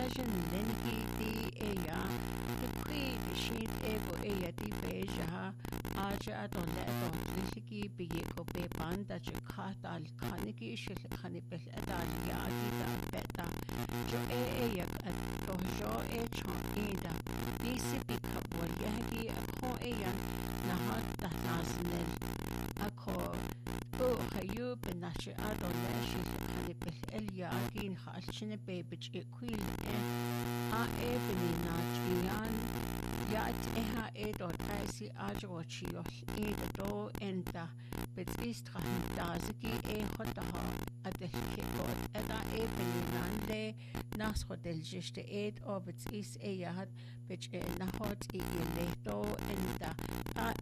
Ajan Lenki di Eya, the Queen Sheet Ego Eya di Beja, Aja Adon Ledon, Lissiki Bieko Beban, that you cut al Kaniki, Shilkanipel Adal Yadi da Beta, Jo Eya at Dojo Echon Eda, Nisi Bikabwa Yagi, a Ko Eya, Nahat Datasnel, a Ko. Hayu benashi adon leshi kanipel Eliagin halchine bebich equil a ebeni nachian yat eha edon taisi ajochio edo enta bet istra daziki hotaha adelkikot eda ebeni nande nasho del jiste ed obets is eyad bich nahot leto enta a